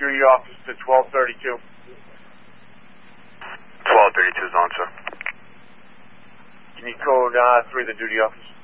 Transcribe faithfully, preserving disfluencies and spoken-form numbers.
duty office to twelve thirty-two. twelve thirty-two is on, sir. Can you code uh, three the duty office?